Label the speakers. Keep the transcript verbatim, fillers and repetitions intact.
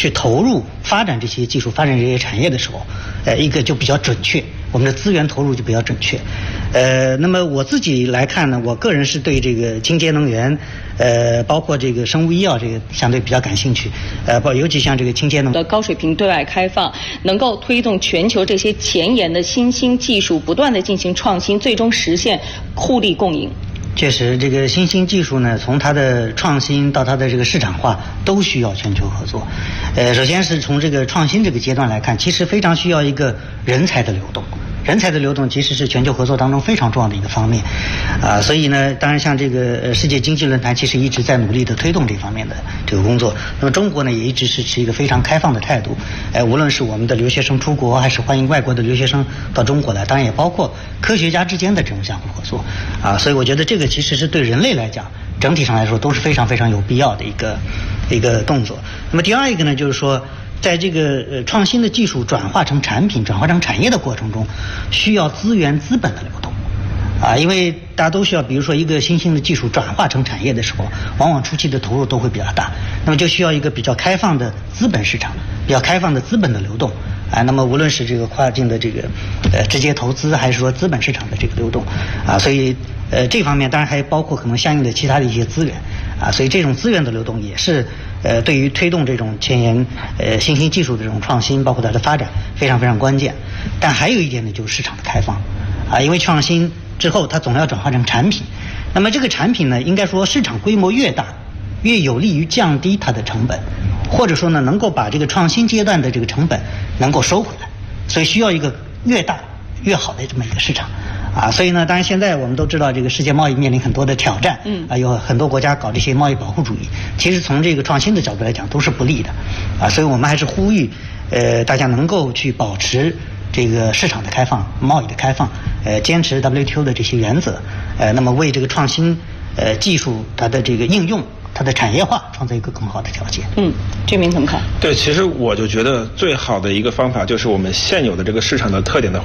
Speaker 1: 去投入发展这些技术、发展这些产业的时候，呃，一个就比较准确，我们的资源投入就比较准确。呃，那么我自己来看呢，我个人是对这个清洁能源，呃，包括这个生物医药这个相对比较感兴趣。呃，包尤其像这个清洁能
Speaker 2: 的高水平对外开放，能够推动全球这些前沿的新兴技术不断的进行创新，最终实现互利共赢。
Speaker 1: 确实，这个新兴技术呢，从它的创新到它的这个市场化，都需要全球合作。呃，首先是从这个创新这个阶段来看，其实非常需要一个人才的流动。人才的流动其实是全球合作当中非常重要的一个方面，啊，所以呢，当然像这个呃世界经济论坛其实一直在努力的推动这方面的这个工作。那么中国呢，也一直是持一个非常开放的态度，呃，无论是我们的留学生出国，还是欢迎外国的留学生到中国来，当然也包括科学家之间的这种相互合作，啊，所以我觉得这个其实是对人类来讲，整体上来说都是非常非常有必要的一个一个动作。那么第二一个呢，就是说，在这个呃创新的技术转化成产品、转化成产业的过程中，需要资源资本的流动，啊，因为大家都需要，比如说一个新兴的技术转化成产业的时候，往往初期的投入都会比较大，那么就需要一个比较开放的资本市场，比较开放的资本的流动，啊，那么无论是这个跨境的这个呃直接投资，还是说资本市场的这个流动，啊，所以呃这方面当然还包括可能相应的其他的一些资源，啊，所以这种资源的流动也是呃对于推动这种前沿呃新兴技术的这种创新，包括它的发展非常非常关键。但还有一点呢，就是市场的开放，啊，因为创新之后它总要转化成产品，那么这个产品呢，应该说市场规模越大，越有利于降低它的成本，或者说呢，能够把这个创新阶段的这个成本能够收回来，所以需要一个越大越好的这么一个市场，啊，所以呢，当然现在我们都知道这个世界贸易面临很多的挑战，嗯，啊，有很多国家搞这些贸易保护主义，其实从这个创新的角度来讲都是不利的，啊，所以我们还是呼吁，呃，大家能够去保持这个市场的开放、贸易的开放，呃，坚持 W T O 的这些原则，呃，那么为这个创新呃技术它的这个应用、它的产业化创造一个更好的条件。
Speaker 2: 嗯，这名怎么看？
Speaker 3: 对，其实我就觉得最好的一个方法就是我们现有的这个市场的特点的